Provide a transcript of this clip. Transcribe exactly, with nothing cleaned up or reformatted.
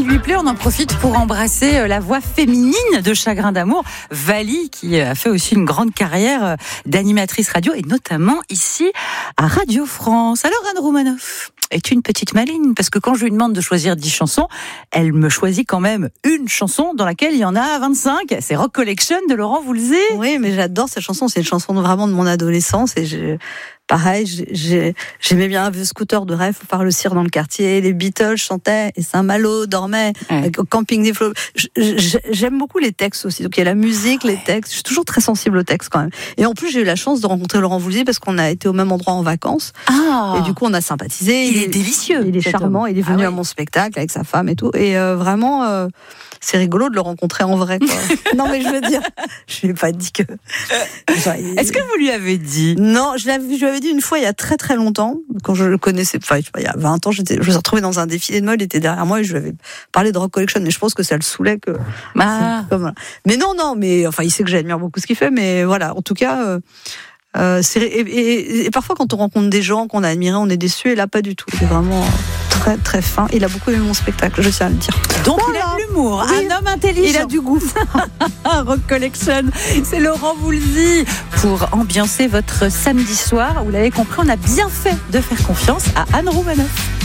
qui lui plaît, on en profite pour embrasser la voix féminine de Chagrin d'amour, Vali, qui a fait aussi une grande carrière d'animatrice radio, et notamment ici à Radio France. Alors Anne Roumanoff est une petite maligne, parce que quand je lui demande de choisir dix chansons, elle me choisit quand même une chanson dans laquelle il y en a vingt-cinq. C'est Rock Collection de Laurent Voulzy. Oui, mais j'adore cette chanson. C'est une chanson vraiment de mon adolescence, et je... Pareil, j'ai, j'aimais bien un vieux scooter de rêve pour faire le cire dans le quartier. Les Beatles chantaient et Saint-Malo dormait ouais. Au camping des flots. J'aime beaucoup les textes aussi. Donc il y a la musique, les textes. Je suis toujours très sensible aux textes quand même. Et en plus, j'ai eu la chance de rencontrer Laurent Voulzy parce qu'on a été au même endroit en vacances. Ah. Et du coup, on a sympathisé. Il, il est délicieux. Il est charmant. Homme. Il est venu ah, oui. à mon spectacle avec sa femme et tout. Et euh, vraiment, euh, c'est rigolo de le rencontrer en vrai, quoi. Non, mais je veux dire, je lui ai pas dit que. Genre, il... Est-ce que vous lui avez dit? Non, je l'avais, je lui avais dit une fois il y a très très longtemps, quand je le connaissais, enfin il y a vingt ans, j'étais, je me suis retrouvée dans un défilé de mode, il était derrière moi et je lui avais parlé de Rock Collection, mais je pense que ça le saoulait que. Ah. Comme, mais non, non, mais enfin il sait que j'admire beaucoup ce qu'il fait, mais voilà, en tout cas. Euh, euh, c'est, et, et, et parfois quand on rencontre des gens qu'on a admirés, on est déçus, et là pas du tout. Il est vraiment très très fin. Il a beaucoup aimé mon spectacle, je tiens à le dire. Donc voilà. Il a de l'humour, oui. Un homme intelligent. Il a du goût. Rock Collection, c'est Laurent Voulzy. Pour ambiancer votre samedi soir, vous l'avez compris, on a bien fait de faire confiance à Anne Roumanoff.